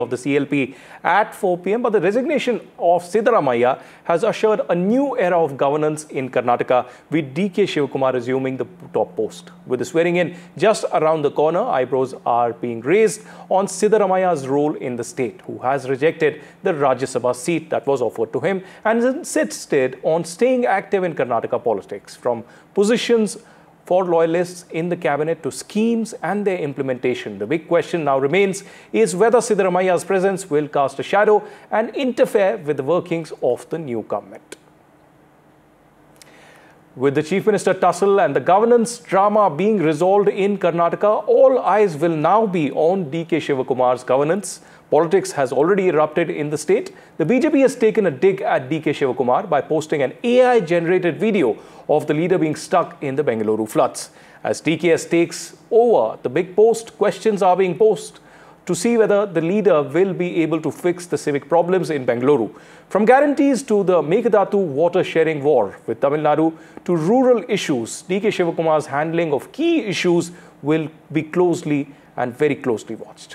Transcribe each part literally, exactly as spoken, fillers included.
of the C L P at four p m But the resignation of Siddaramaiah has ushered a new era of governance in Karnataka, with D K Shivakumar assuming the top post. With the swearing in just around the corner, eyebrows are being raised on Siddaramaiah's role in the state, who has rejected the Rajya Sabha seat that was offered to him and insisted on staying active in Karnataka politics, from positions for loyalists in the cabinet to schemes and their implementation. The big question now remains is whether Siddaramaiah's presence will cast a shadow and interfere with the workings of the new government. With the Chief Minister tussle and the governance drama being resolved in Karnataka, all eyes will now be on D K Shivakumar's governance. Politics has already erupted in the state. The B J P has taken a dig at D K Shivakumar by posting an A I-generated video of the leader being stuck in the Bengaluru floods. As D K S takes over the big post, questions are being posed to see whether the leader will be able to fix the civic problems in Bengaluru. From guarantees to the Meghdatu water-sharing war with Tamil Nadu to rural issues, D K Shivakumar's handling of key issues will be closely and very closely watched.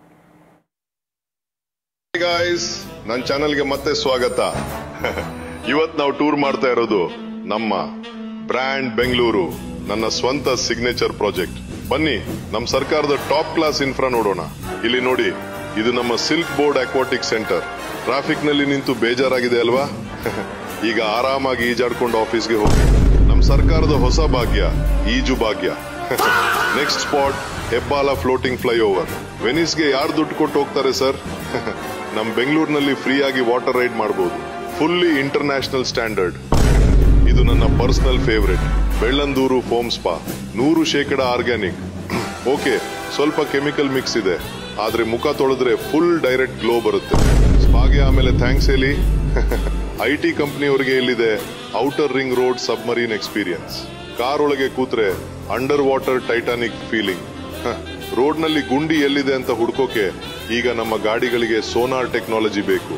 Hey guys, ನನ್ನ ಚಾನೆಲ್ಗೆ ಮತ್ತೆ ಸ್ವಾಗತ. ಇವತ್ತು ನಾವು tour ಮಾಡ್ತಾ ಇರೋದು ನಮ್ಮ brand Bengaluru, ನನ್ನ ಸ್ವಂತ ಸಿಗ್ನೇಚರ್ ಪ್ರಾಜೆಕ್ಟ್. ಬನ್ನಿ ನಮ್ಮ ಸರ್ಕಾರದ ಟಾಪ್ ಕ್ಲಾಸ್ ಇನ್ಫ್ರಾ ನೋಡೋಣ. ಇಲ್ಲಿ ನೋಡಿ, ಇದು ನಮ್ಮ silk board aquatic centre. Traffic ನಲ್ಲಿ ನಿಂತು ಬೇಜಾರಾಗಿದೆ ಅಲ್ವಾ? ಈಗ ಆರಾಮಾಗಿ ಈಜಾಡ್ಕೊಂಡು ಆಫೀಸ್ಗೆ ಹೋಗಿ. ನಮ್ಮ ಸರ್ಕಾರದ ಹೊಸ ಭಾಗ್ಯ ಈಜು ಭಾಗ್ಯ. Next spot ಹೆಬ್ಬಾಲ floating flyover. ವೆನಿಸ್ಗೆ ಯಾರು ದುಡ್ಡು ಕೊಟ್ಟು ಹೋಗ್ತಾರೆ ಸರ್? ನಮ್ಮ ಬೆಂಗಳೂರಿನಲ್ಲಿ ಫ್ರೀ ಆಗಿ ವಾಟರ್ ರೈಡ್ ಮಾಡಬಹುದು, ಫುಲ್ಲಿ ಇಂಟರ್ನ್ಯಾಷನಲ್ ಸ್ಟ್ಯಾಂಡರ್ಡ್. ಇದು ನನ್ನ personal favourite Bellandur foam spa, ನೂರು ಶೇಕಡ ಆರ್ಗ್ಯಾನಿಕ್. ಓಕೆ, ಸ್ವಲ್ಪ ಕೆಮಿಕಲ್ ಮಿಕ್ಸ್ ಇದೆ, ಆದ್ರೆ ಮುಖ ತೊಳೆದ್ರೆ ಫುಲ್ ಡೈರೆಕ್ಟ್ ಗ್ಲೋ ಬರುತ್ತೆ. ಸ್ಪಾಗೆ ಆಮೇಲೆ ಥ್ಯಾಂಕ್ಸ್ ಹೇಳಿ. ಐ ಟಿ ಕಂಪನಿಯವರಿಗೆ ಇಲ್ಲಿದೆ outer ring road submarine experience. Car ಒಳಗೆ ಕೂತ್ರೆ under water Titanic feeling. Road ನಲ್ಲಿ ಗುಂಡಿ ಎಲ್ಲಿದೆ ಅಂತ ಹುಡ್ಕೋಕೆ ಈಗ ನಮ್ಮ ಗಾಡಿಗಳಿಗೆ ಸೋನಾರ್ ಟೆಕ್ನಾಲಜಿ ಬೇಕು.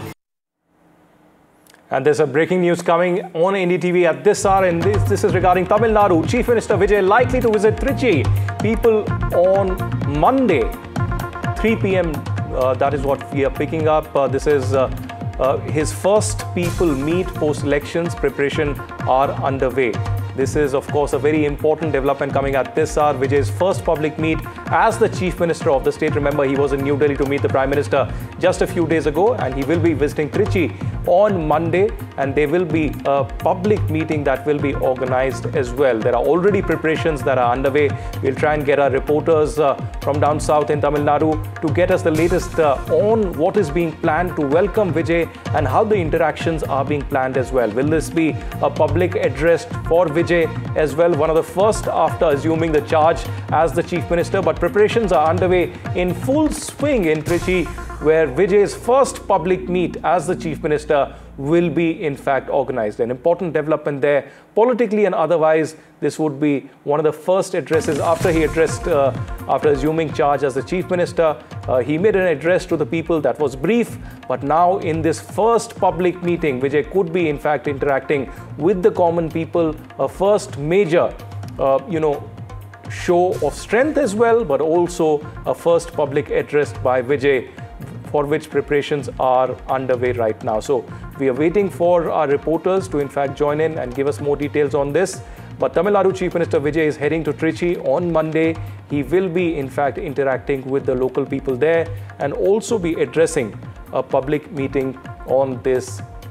And there's a breaking news coming on N D T V at this hour, and this, this is regarding Tamil Nadu. Chief Minister Vijay likely to visit Trichy. People on Monday, three p m Uh, that is what we are picking up. Uh, this is uh, uh, his first people meet post-elections. Preparation are underway. This is, of course, a very important development coming at this hour. Vijay's first public meet as the Chief Minister of the state. Remember, he was in New Delhi to meet the Prime Minister just a few days ago, and he will be visiting Trichy on Monday, and there will be a public meeting that will be organized as well. There are already preparations that are underway. We'll try and get our reporters uh, from down south in Tamil Nadu to get us the latest uh, on what is being planned to welcome Vijay and how the interactions are being planned as well. Will this be a public address for Vijay as well, one of the first after assuming the charge as the Chief Minister? But preparations are underway in full swing in Trichy, where Vijay's first public meet as the Chief Minister will be in fact organized. An important development there, politically and otherwise. This would be one of the first addresses after he addressed, uh, after assuming charge as the Chief Minister. Uh, he made an address to the people that was brief, but now in this first public meeting, Vijay could be in fact interacting with the common people, a first major, uh, you know, show of strength as well, but also a first public address by Vijay, for which preparations are underway right now. So we are waiting for our reporters to in fact join in and give us more details on this. But Tamil Nadu Chief Minister Vijay is heading to Trichy on Monday. He will be in fact interacting with the local people there and also be addressing a public meeting on this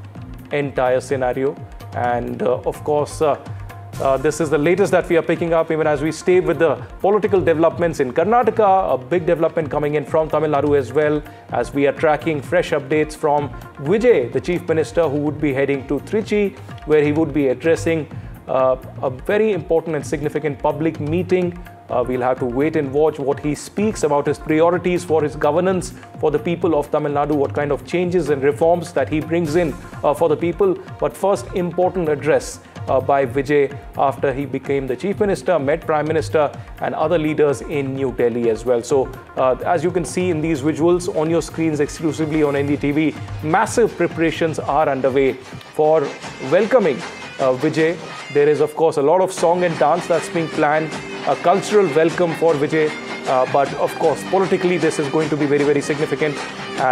entire scenario. And uh, of course, uh, Uh, this is the latest that we are picking up, even as we stay with the political developments in Karnataka. A big development coming in from Tamil Nadu as well, as we are tracking fresh updates from Vijay, the Chief Minister, who would be heading to Trichy, where he would be addressing uh, a very important and significant public meeting. Uh, we'll have to wait and watch what he speaks about his priorities for his governance for the people of Tamil Nadu, what kind of changes and reforms that he brings in uh, for the people. But first, important address Uh, by Vijay after he became the Chief Minister, met Prime Minister and other leaders in New Delhi as well. So uh, as you can see in these visuals on your screens exclusively on N D T V, massive preparations are underway for welcoming uh, Vijay. There is, of course, a lot of song and dance that's being planned, a cultural welcome for Vijay Uh, but of course, politically, this is going to be very, very significant.